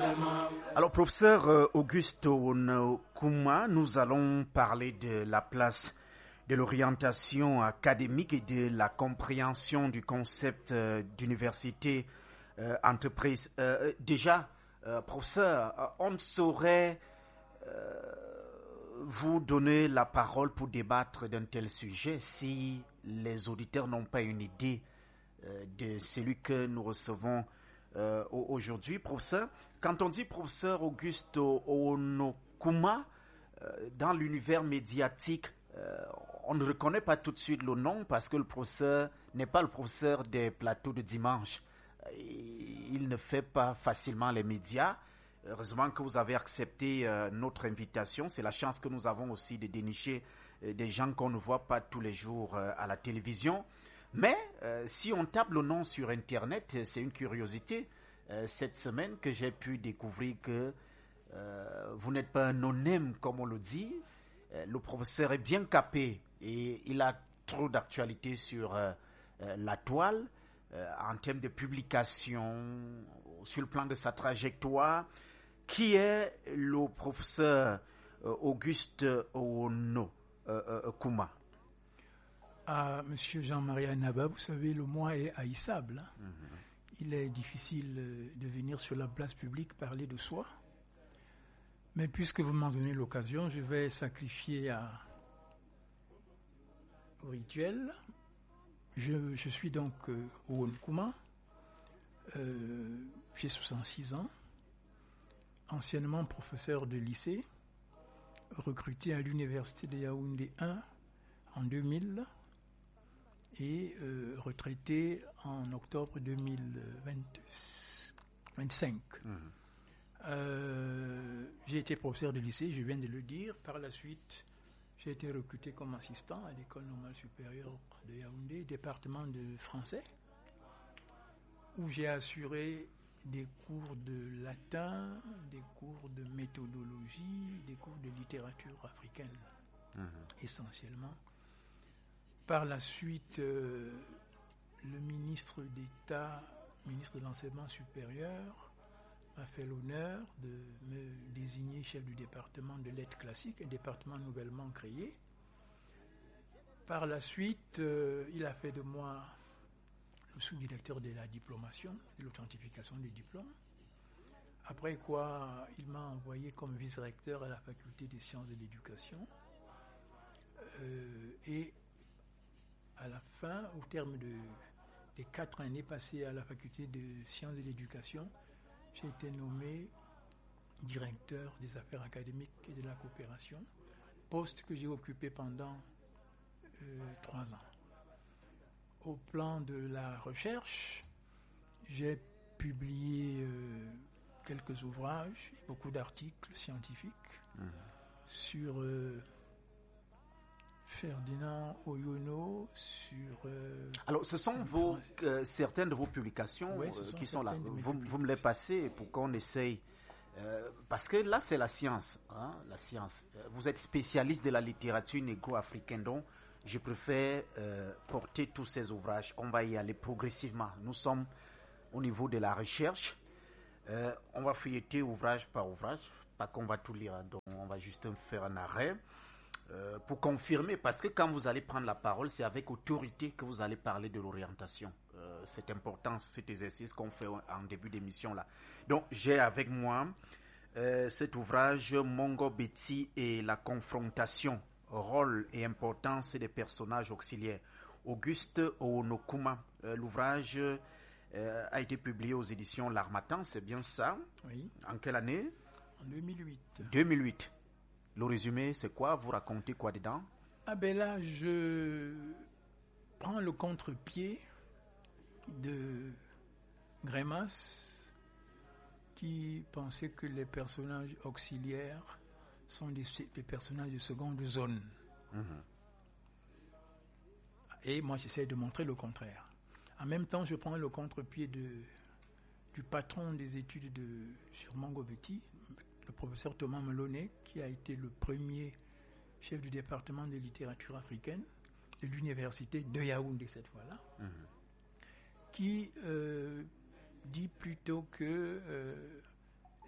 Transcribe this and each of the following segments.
Alors, professeur Auguste Onokuma, nous allons parler de la place de l'orientation académique et de la compréhension du concept d'université entreprise. Déjà, professeur, on ne saurait vous donner la parole pour débattre d'un tel sujet si les auditeurs n'ont pas une idée de celui que nous recevons aujourd'hui. Professeur, quand on dit professeur Auguste Onokuma, dans l'univers médiatique, on ne reconnaît pas tout de suite le nom parce que le professeur n'est pas le professeur des plateaux de dimanche. Il ne fait pas facilement les médias. Heureusement que vous avez accepté notre invitation. C'est la chance que nous avons aussi de dénicher des gens qu'on ne voit pas tous les jours à la télévision. Mais si on tape le nom sur Internet, c'est une curiosité. Cette semaine que j'ai pu découvrir que vous n'êtes pas un non-name comme on le dit. Le professeur est bien capé et il a trop d'actualité sur la toile en termes de publication, sur le plan de sa trajectoire. Qui est le professeur Auguste Onokuma? Monsieur Jean-Marie Anaba, vous savez, le moi est haïssable. Hein? Mm-hmm. Il est difficile de venir sur la place publique parler de soi. Mais puisque vous m'en donnez l'occasion, je vais sacrifier au rituel. Je suis donc Onokuma. J'ai 66 ans. Anciennement professeur de lycée, recruté à l'université de Yaoundé 1 en 2000 et retraité en octobre 2025. J'ai été professeur de lycée, je viens de le dire. Par la suite, j'ai été recruté comme assistant à l'École normale supérieure de Yaoundé, département de français, où j'ai assuré des cours de latin, des cours de méthodologie, des cours de littérature africaine, essentiellement. Par la suite, le ministre d'État, ministre de l'Enseignement supérieur, m'a fait l'honneur de me désigner chef du département de lettres classiques, un département nouvellement créé. Par la suite, il a fait de moi le sous-directeur de la diplomation, de l'authentification des diplômes. Après quoi, il m'a envoyé comme vice-recteur à la faculté des sciences de l'éducation. Et à la fin, au terme des 4 années passées à la faculté des sciences de l'éducation, j'ai été nommé directeur des affaires académiques et de la coopération, poste que j'ai occupé pendant 3 ans. Au plan de la recherche, j'ai publié quelques ouvrages, beaucoup d'articles scientifiques sur Ferdinand Oyono, sur... Alors, ce sont certaines de vos publications qui sont là. Vous me les passez pour qu'on essaye. Parce que là, c'est la science. Hein, la science. Vous êtes spécialiste de la littérature négro-africaine, donc je préfère porter tous ces ouvrages. On va y aller progressivement. Nous sommes au niveau de la recherche. On va feuilleter ouvrage par ouvrage. Pas qu'on va tout lire, donc on va juste faire un arrêt. Pour confirmer, parce que quand vous allez prendre la parole, c'est avec autorité que vous allez parler de l'orientation. C'est important, cet exercice qu'on fait en début d'émission là. Donc, j'ai avec moi cet ouvrage Mongo Betty et la confrontation, rôle et importance des personnages auxiliaires. Auguste Onokuma. L'ouvrage a été publié aux éditions L'Harmattan, c'est bien ça? Oui. En quelle année? En 2008. 2008. Le résumé, c'est quoi? Vous racontez quoi dedans? Ah ben là, je prends le contre-pied de Grémas qui pensait que les personnages auxiliaires sont des personnages de seconde zone. Et moi, j'essaie de montrer le contraire. En même temps, je prends le contre-pied du patron des études sur Mongo Betty, le professeur Thomas Melonnet, qui a été le premier chef du département de littérature africaine de l'université de Yaoundé cette fois-là, qui dit plutôt que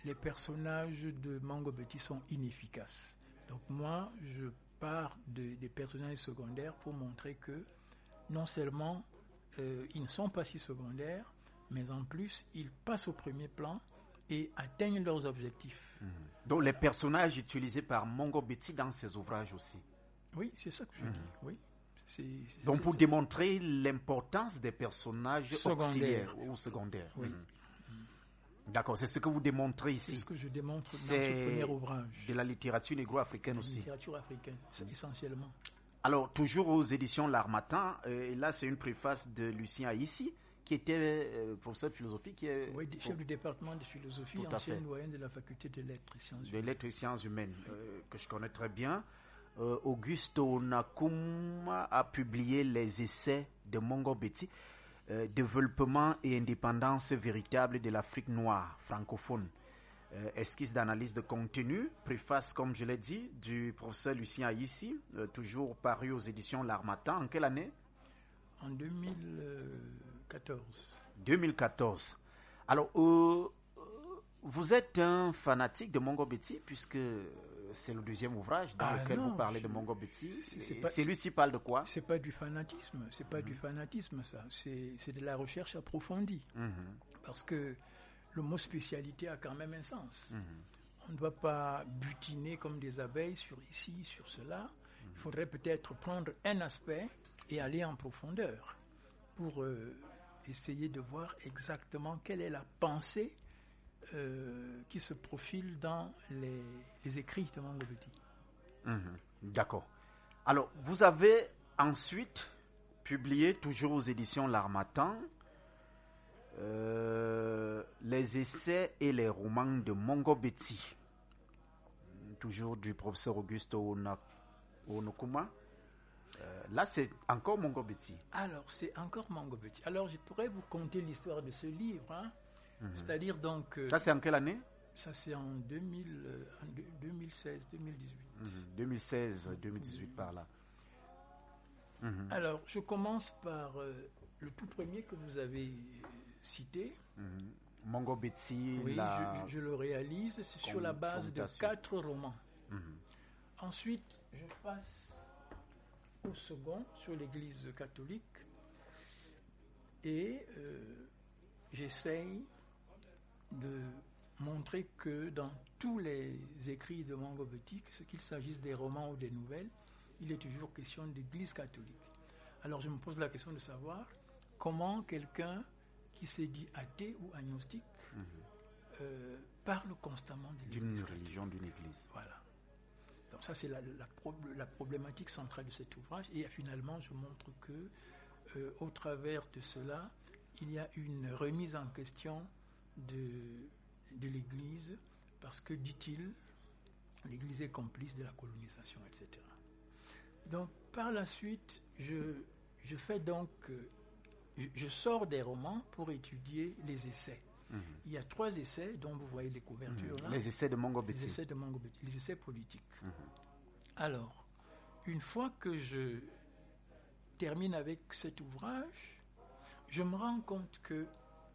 les personnages de Mongo Betty sont inefficaces. Donc moi, je pars des personnages secondaires pour montrer que non seulement ils ne sont pas si secondaires, mais en plus, ils passent au premier plan et atteignent leurs objectifs. Donc les personnages utilisés par Mongo Betty dans ses ouvrages aussi. Oui, c'est ça que je dis. Oui. Donc pour démontrer l'importance des personnages auxiliaires ou secondaires. Oui. D'accord, c'est ce que vous démontrez ici. C'est ce que je démontre dans ce premier ouvrage. De la littérature négro-africaine aussi. La littérature africaine, essentiellement. Alors, toujours aux éditions L'Harmattan, et là c'est une préface de Lucien Haïssi, qui était professeur de philosophie. Oui, chef du département de philosophie, ancien doyen de la faculté de lettres et sciences humaines. De lettres et sciences humaines, que je connais très bien. Auguste Onakum a publié les essais de Mongo Betty, Développement et indépendance véritable de l'Afrique noire francophone. Esquisse d'analyse de contenu, préface, comme je l'ai dit, du professeur Lucien Haïssi, toujours paru aux éditions L'Harmattan. En quelle année? En 2014. 2014. Alors, vous êtes un fanatique de Mongo Betty, puisque c'est le deuxième ouvrage dans lequel vous parlez de Mongo Betty. Celui-ci parle de quoi? C'est pas du fanatisme, c'est pas du fanatisme, ça. C'est de la recherche approfondie. Parce que le mot spécialité a quand même un sens. On ne va pas butiner comme des abeilles sur ici, sur cela. Il faudrait peut-être prendre un aspect et aller en profondeur pour essayer de voir exactement quelle est la pensée qui se profile dans les écrits de Mongo Betty. D'accord. Alors, vous avez ensuite publié, toujours aux éditions L'Harmattan, les essais et les romans de Mongo Betty, toujours du professeur Auguste Onokuma. Là, c'est encore Mongo Betty. Alors, c'est encore Mongo Betty. Alors, je pourrais vous conter l'histoire de ce livre. C'est-à-dire donc... ça, c'est en quelle année? Ça, c'est en 2016, 2018. 2016, 2018, par là. Alors, je commence par le tout premier que vous avez cité. Mongo Betty. Oui, je le réalise. C'est sur la base de 4 romans. Ensuite, je passe au second, sur l'Église catholique. Et j'essaye de montrer que dans tous les écrits de Mongo Betty, qu'il s'agisse des romans ou des nouvelles, il est toujours question d'Église catholique. Alors je me pose la question de savoir comment quelqu'un qui s'est dit athée ou agnostique parle constamment d'une religion, d'une église. Voilà. Donc ça c'est la problématique centrale de cet ouvrage. Et finalement je montre que au travers de cela, il y a une remise en question de l'Église, parce que, dit-il, l'Église est complice de la colonisation, etc. Donc, par la suite, je fais donc, je sors des romans pour étudier les essais. Il y a 3 essais dont vous voyez les couvertures là. Les essais de Mongo Betty. Les essais de Mongo Betty, les essais politiques. Alors, une fois que je termine avec cet ouvrage, je me rends compte que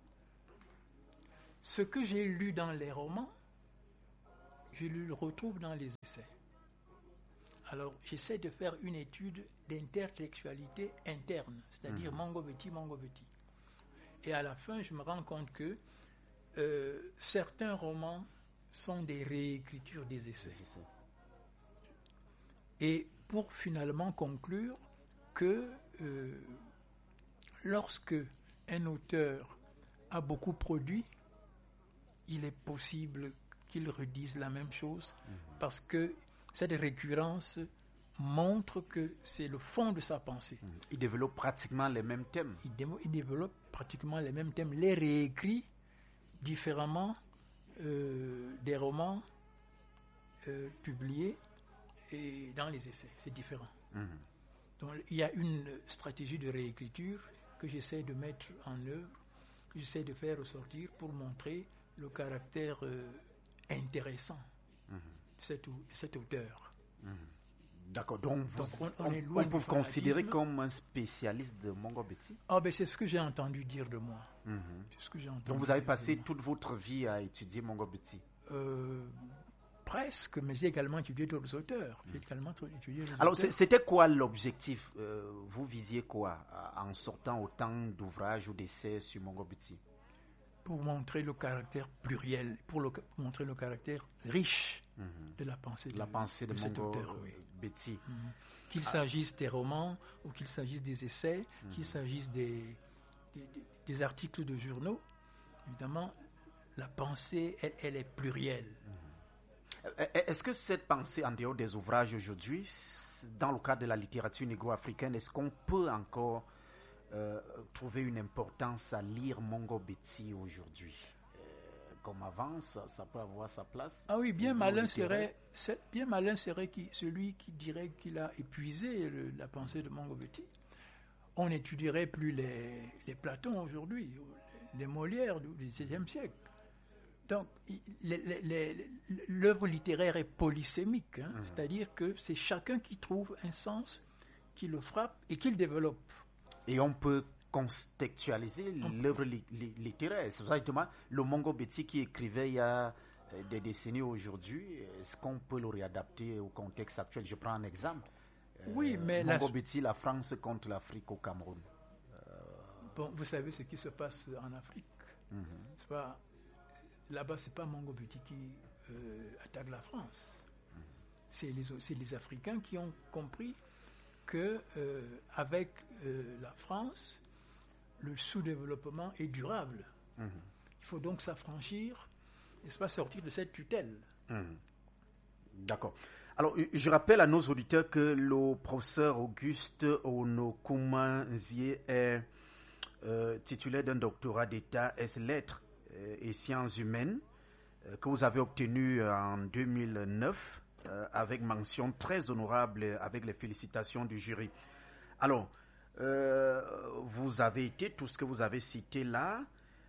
ce que j'ai lu dans les romans, je le retrouve dans les essais. Alors, j'essaie de faire une étude d'intertextualité interne, c'est-à-dire Mongo Betty. Et à la fin, je me rends compte que certains romans sont des réécritures des essais. Et pour finalement conclure que lorsque un auteur a beaucoup produit, il est possible qu'il redise la même chose, parce que cette récurrence montre que c'est le fond de sa pensée. Il développe pratiquement les mêmes thèmes. Il développe pratiquement les mêmes thèmes, les réécrit différemment des romans publiés et dans les essais. C'est différent. Donc il y a une stratégie de réécriture que j'essaie de mettre en œuvre, que j'essaie de faire ressortir pour montrer le caractère intéressant de cet auteur. D'accord, donc on peut vous considérer comme un spécialiste de Mongo Betty? Ah ben c'est ce que j'ai entendu dire de moi. C'est ce que j'ai entendu. Donc vous avez passé toute votre vie à étudier Mongo Betty? Presque, mais j'ai également étudié d'autres auteurs. Alors, c'était quoi l'objectif? Vous visiez quoi en sortant autant d'ouvrages ou d'essais sur Mongo Betsi? Pour montrer le caractère pluriel, pour montrer le caractère riche de la pensée de cet Mongo auteur. Betsi. Qu'il s'agisse des romans, ou qu'il s'agisse des essais, qu'il s'agisse des articles de journaux, évidemment, la pensée, elle est plurielle. Est-ce que cette pensée, en dehors des ouvrages aujourd'hui, dans le cadre de la littérature négro-africaine, est-ce qu'on peut encore trouver une importance à lire Mongo Betsi aujourd'hui? Comme avant, ça peut avoir sa place? Ah oui, bien malin serait celui qui dirait qu'il a épuisé la pensée de Mongo Betsi. On n'étudierait plus les Platons aujourd'hui, les Molières du XVIe siècle. Donc, l'œuvre littéraire est polysémique, c'est-à-dire que c'est chacun qui trouve un sens, qui le frappe et qui le développe. Et on peut contextualiser l'œuvre littéraire. C'est exactement le Mongo Betsi qui écrivait il y a des décennies aujourd'hui. Est-ce qu'on peut le réadapter au contexte actuel? Je prends un exemple. Oui, mais Mongo Betsi, la France contre l'Afrique au Cameroun. Bon, vous savez ce qui se passe en Afrique. C'est pas... Là-bas, c'est pas Mongo Betsi qui attaque la France. C'est les Africains qui ont compris que avec la France, le sous-développement est durable. Il faut donc s'affranchir, n'est-ce pas, sortir de cette tutelle. D'accord. Alors, je rappelle à nos auditeurs que le professeur Auguste Onokumanzie est titulaire d'un doctorat d'État S-Lettres et sciences humaines que vous avez obtenu en 2009 avec mention très honorable avec les félicitations du jury. Alors, vous avez été, tout ce que vous avez cité là,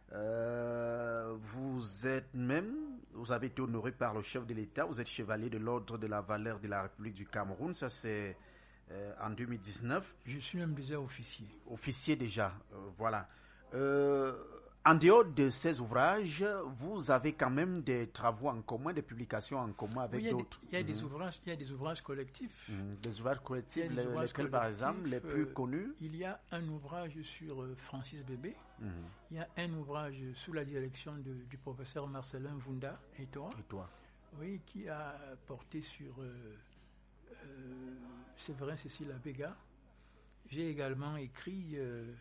vous avez été honoré par le chef de l'État, vous êtes chevalier de l'ordre de la valeur de la République du Cameroun, ça c'est en 2019. Je suis même déjà officier. Officier déjà, voilà. En dehors de ces ouvrages, vous avez quand même des travaux en commun, des publications en commun avec d'autres. Il y a des ouvrages collectifs. Des ouvrages collectifs, lesquels par exemple, les plus connus? Il y a un ouvrage sur Francis Bébé. Il y a un ouvrage sous la direction du professeur Marcelin Vunda et toi. Oui, qui a porté sur Séverin Cécile Abega. J'ai également écrit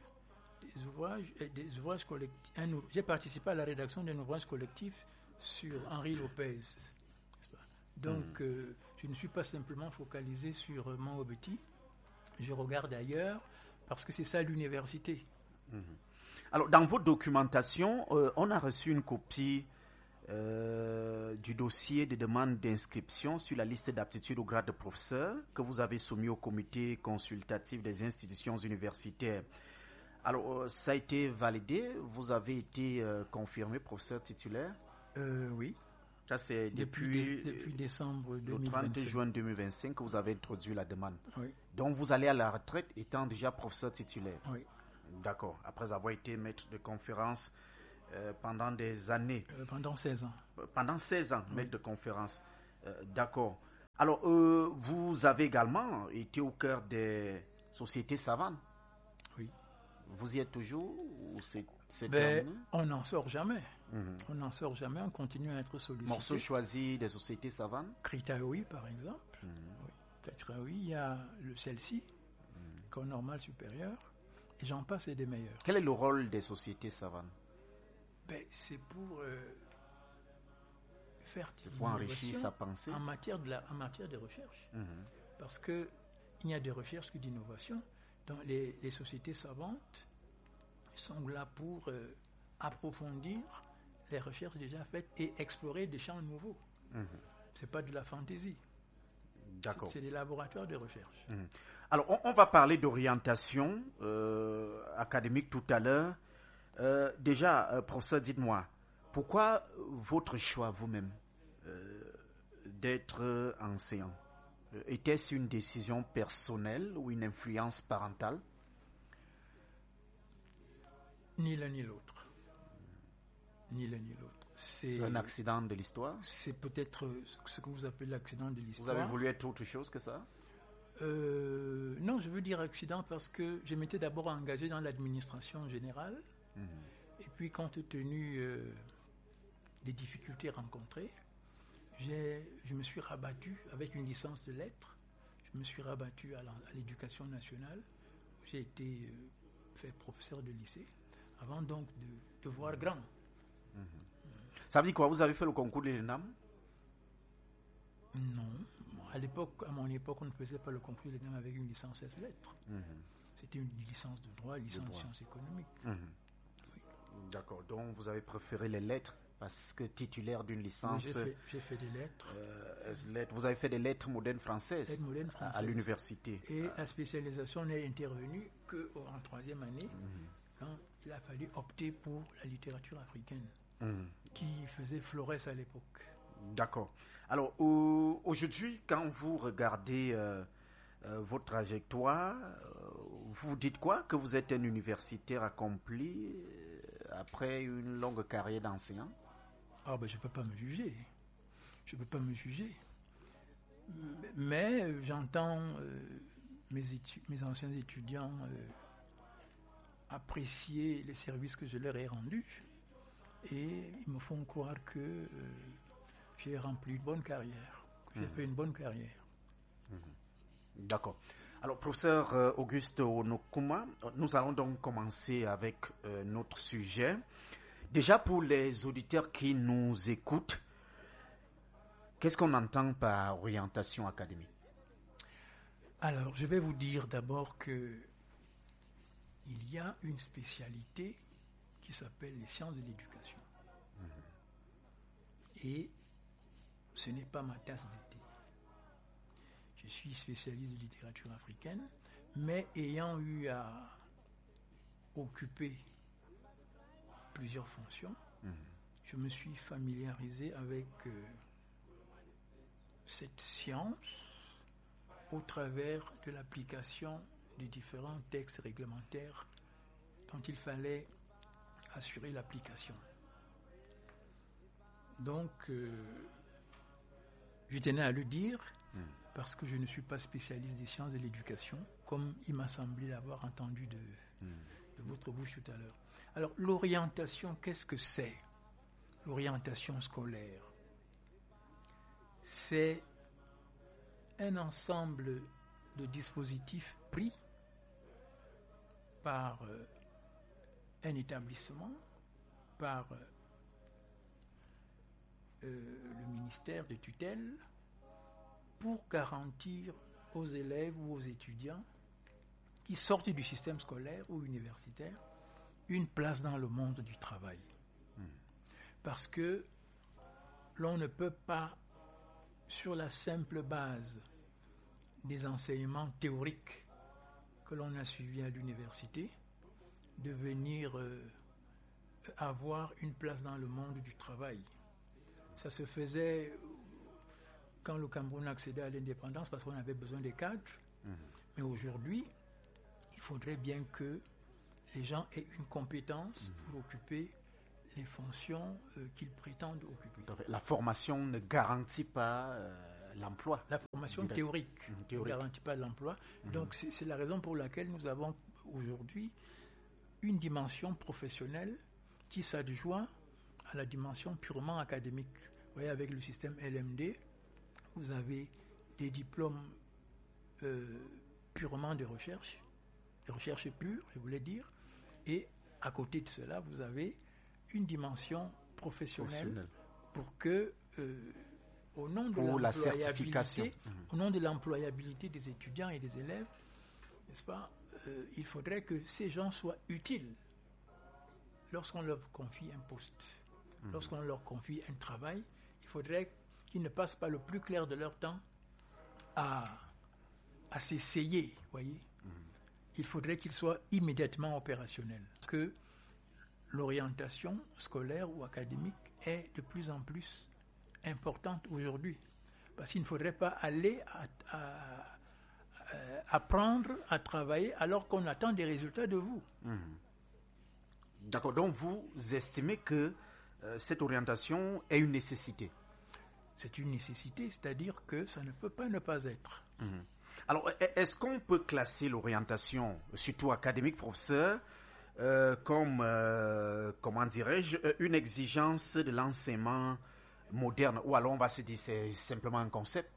des ouvrages collectifs. J'ai participé à la rédaction d'un ouvrage collectif sur Henri Lopez. Donc, je ne suis pas simplement focalisé sur Mongo Betsi. Je regarde ailleurs parce que c'est ça l'université. Alors, dans votre documentation, on a reçu une copie du dossier de demande d'inscription sur la liste d'aptitude au grade de professeur que vous avez soumis au comité consultatif des institutions universitaires. Alors, ça a été validé, vous avez été confirmé professeur titulaire? Oui. Ça, c'est depuis décembre 2025. Le 30 juin 2025 que vous avez introduit la demande. Oui. Donc, vous allez à la retraite étant déjà professeur titulaire? Oui. D'accord. Après avoir été maître de conférence pendant des années. Pendant 16 ans. Pendant 16 ans, maître de conférence. D'accord. Alors, vous avez également été au cœur des sociétés savantes? Oui. Vous y êtes toujours ou c'est on n'en sort jamais. On n'en sort jamais, on continue à être sollicité. Morceau choisi des sociétés savantes? Kritaoui, par exemple. Oui. Kritaoui, il y a le CELSI, École normale supérieure, et j'en passe et des meilleurs. Quel est le rôle des sociétés savantes? C'est pour faire enrichir sa pensée en matière de recherche. Parce qu'il n'y a de recherche que d'innovation. Donc les sociétés savantes sont là pour approfondir les recherches déjà faites et explorer des champs nouveaux. C'est pas de la fantaisie. D'accord. C'est des laboratoires de recherche. Alors, on va parler d'orientation académique tout à l'heure. Déjà, professeur, dites-moi, pourquoi votre choix vous-même d'être enseignant? Était-ce une décision personnelle ou une influence parentale? Ni l'un ni l'autre. Ni l'un ni l'autre. C'est un accident de l'histoire? C'est peut-être ce que vous appelez l'accident de l'histoire. Vous avez voulu être autre chose que ça? Non, je veux dire accident parce que je m'étais d'abord engagé dans l'administration générale. Et puis, compte tenu des difficultés rencontrées, je me suis rabattu avec une licence de lettres. Je me suis rabattu à l'éducation nationale. J'ai été fait professeur de lycée avant donc de voir grand. Ça veut dire quoi? Vous avez fait le concours de l'ENAM? Non. À mon époque, on ne faisait pas le concours de l'ENAM avec une licence S lettres. C'était une licence de droit, une licence de sciences économiques. Oui. D'accord. Donc, vous avez préféré les lettres parce que titulaire d'une licence... Oui, j'ai fait des lettres. Vous avez fait des lettres modernes françaises, à l'université. Et la spécialisation n'est intervenue qu'en troisième année, quand il a fallu opter pour la littérature africaine, qui faisait florès à l'époque. D'accord. Alors, aujourd'hui, quand vous regardez votre trajectoire, vous dites quoi? Que vous êtes un universitaire accompli après une longue carrière d'enseignant? Je ne peux pas me juger. Mais j'entends mes anciens étudiants apprécier les services que je leur ai rendus. Et ils me font croire que j'ai rempli une bonne carrière, que j'ai fait une bonne carrière. D'accord. Alors, professeur Auguste Onokuma, nous allons donc commencer avec notre sujet. Déjà, pour les auditeurs qui nous écoutent, qu'est-ce qu'on entend par orientation académique? Alors, je vais vous dire d'abord que il y a une spécialité qui s'appelle les sciences de l'éducation. Et ce n'est pas ma tasse de thé. Je suis spécialiste de littérature africaine, mais ayant eu à occuper plusieurs fonctions, je me suis familiarisé avec cette science au travers de l'application des différents textes réglementaires dont il fallait assurer l'application. Donc, je tenais à le dire parce que je ne suis pas spécialiste des sciences de l'éducation, comme il m'a semblé l'avoir entendu de votre bouche tout à l'heure. Alors, l'orientation, qu'est-ce que c'est? L'orientation scolaire, c'est un ensemble de dispositifs pris par un établissement, par le ministère de tutelle, pour garantir aux élèves ou aux étudiants qui sortent du système scolaire ou universitaire une place dans le monde du travail. Parce que l'on ne peut pas, sur la simple base des enseignements théoriques que l'on a suivis à l'université, devenir avoir une place dans le monde du travail. Ça se faisait quand le Cameroun accédait à l'indépendance parce qu'on avait besoin des cadres. Mais aujourd'hui, il faudrait bien que les gens aient une compétence pour occuper les fonctions qu'ils prétendent occuper. La formation ne garantit pas l'emploi. La formation théorique ne garantit pas l'emploi. Donc c'est la raison pour laquelle nous avons aujourd'hui une dimension professionnelle qui s'adjoint à la dimension purement académique. Vous voyez, avec le système LMD, vous avez des diplômes purement de recherche pure, je voulais dire, et à côté de cela, vous avez une dimension professionnelle pour que, au nom de l'employabilité des étudiants et des élèves, n'est-ce pas, il faudrait que ces gens soient utiles lorsqu'on leur confie un poste, lorsqu'on leur confie un travail. Il faudrait qu'ils ne passent pas le plus clair de leur temps à s'essayer, voyez. Il faudrait qu'ils soient immédiatement opérationnels. Parce que l'orientation scolaire ou académique est de plus en plus importante aujourd'hui. Parce qu'il ne faudrait pas aller apprendre à travailler alors qu'on attend des résultats de vous. D'accord. Donc vous estimez que cette orientation est une nécessité. C'est une nécessité, c'est-à-dire que ça ne peut pas ne pas être. Alors, est-ce qu'on peut classer l'orientation, surtout académique, professeur, comme, comment dirais-je, une exigence de l'enseignement moderne, ou alors on va se dire c'est simplement un concept?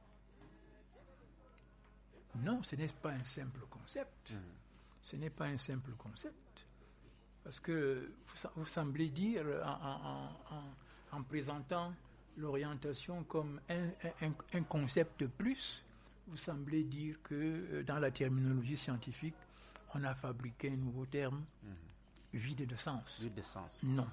Non, ce n'est pas un simple concept. Ce n'est pas un simple concept. Parce que vous semblez dire, en présentant l'orientation comme un concept plus, vous semblez dire que dans la terminologie scientifique, on a fabriqué un nouveau terme, vide de sens. Vide de sens. Non.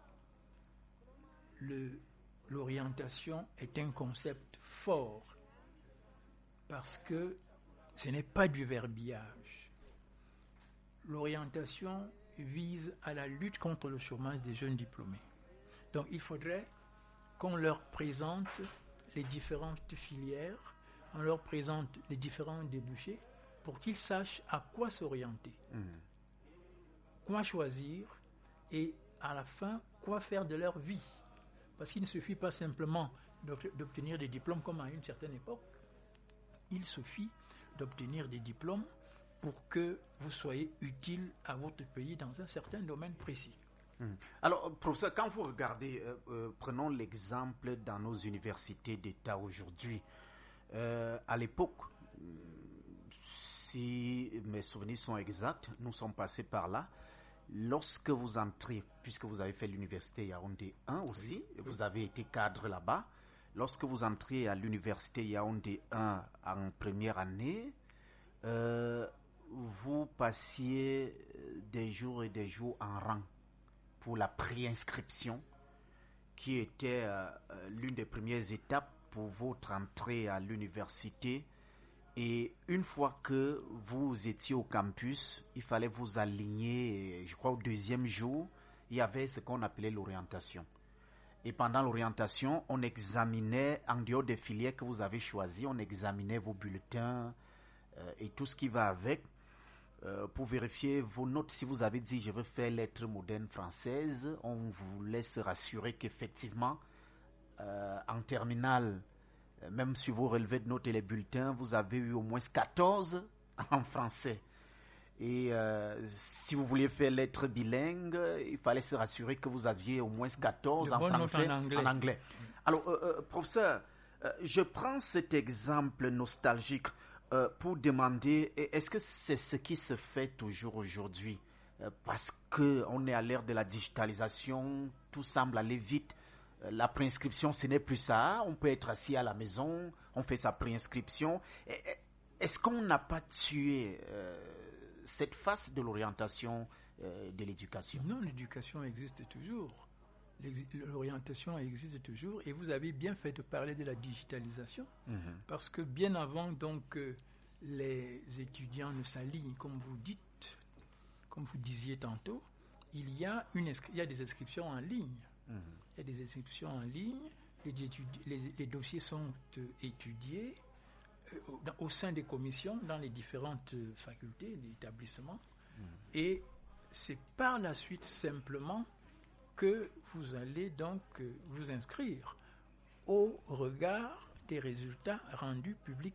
L'orientation est un concept fort parce que ce n'est pas du verbiage. L'orientation vise à la lutte contre le chômage des jeunes diplômés. Donc il faudrait qu'on leur présente les différentes filières, on leur présente les différents débouchés pour qu'ils sachent à quoi s'orienter, quoi choisir et à la fin, quoi faire de leur vie. Parce qu'il ne suffit pas simplement d'obtenir des diplômes comme à une certaine époque, il suffit d'obtenir des diplômes pour que vous soyez utile à votre pays dans un certain domaine précis. Alors, professeur, quand vous regardez, prenons l'exemple dans nos universités d'État aujourd'hui, à l'époque, si mes souvenirs sont exacts, nous sommes passés par là. Lorsque vous entrez, puisque vous avez fait l'université Yaoundé 1 aussi, vous avez été cadre là-bas, lorsque vous entrez à l'université Yaoundé 1 en première année, vous passiez des jours et des jours en rang pour la préinscription, qui était l'une des premières étapes pour votre entrée à l'université. Et une fois que vous étiez au campus, il fallait vous aligner, je crois au deuxième jour, il y avait ce qu'on appelait l'orientation. Et pendant l'orientation, on examinait, en dehors des filières que vous avez choisies, on examinait vos bulletins et tout ce qui va avec, pour vérifier vos notes. Si vous avez dit « je veux faire lettres modernes françaises », on vous laisse rassurer qu'effectivement, en terminale, même si vous relevez de notes et les bulletins, vous avez eu au moins 14 en français. Et si vous vouliez faire lettres bilingues, il fallait se rassurer que vous aviez au moins 14 en français, en anglais. Alors, professeur, je prends cet exemple nostalgique pour demander, est-ce que c'est ce qui se fait toujours aujourd'hui? Parce qu'on est à l'ère de la digitalisation, tout semble aller vite. La préinscription, ce n'est plus ça. On peut être assis à la maison, on fait sa préinscription. Est-ce qu'on n'a pas tué cette phase de l'orientation de l'éducation? Non, l'éducation existe toujours. L'orientation existe toujours. Et vous avez bien fait de parler de la digitalisation. Parce que bien avant donc que les étudiants ne s'alignent, comme vous dites, comme vous disiez tantôt, il y a des inscriptions en ligne. Il y a des inscriptions en ligne, les dossiers sont étudiés au sein des commissions dans les différentes facultés, les établissements, et c'est par la suite simplement que vous allez donc vous inscrire au regard des résultats rendus publics